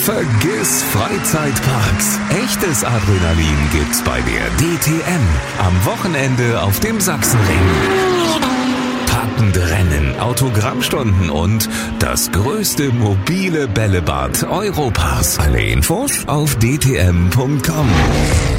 Vergiss Freizeitparks. Echtes Adrenalin gibt's bei der DTM. Am Wochenende auf dem Sachsenring. Packende Rennen, Autogrammstunden und das größte mobile Bällebad Europas. Alle Infos auf dtm.com.